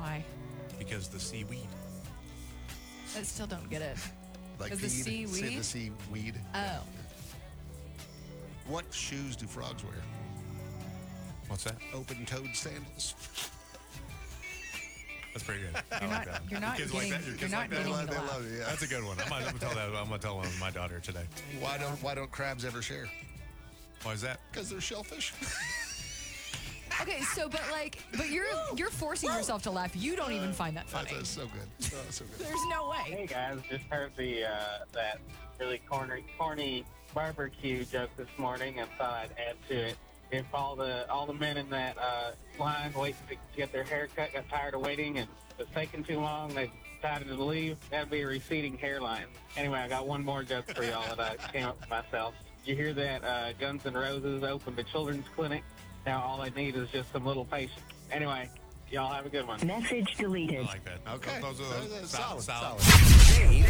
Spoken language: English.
Why? Because the seaweed. I still don't get it. Like Is the feed, seaweed? the seaweed. Oh. What shoes do frogs wear? What's that? Open-toed sandals. That's pretty good. I like that. You're not Your kids getting, like that? Your you're kids not like that? getting the They laugh. love it, yeah. That's a good one. I'm gonna tell that. I'm gonna tell one of my daughter today. Why don't crabs ever share? Why is that? Because they're shellfish. Okay, so but you're forcing yourself to laugh. You don't even find that funny. That's so good. Oh, so good. There's no way. Hey guys, just heard the that really corny barbecue joke this morning, and thought I'd add to it. If all the men in that line waiting to get their hair cut got tired of waiting and it was taking too long, they decided to leave, that'd be a receding hairline. Anyway, I got one more joke for y'all that I came up with myself. Did you hear that Guns N' Roses opened a children's clinic? Now all they need is just some little patience. Anyway, y'all have a good one. Message deleted. I like that. Okay. Those are Solid. solid. Solid. Dave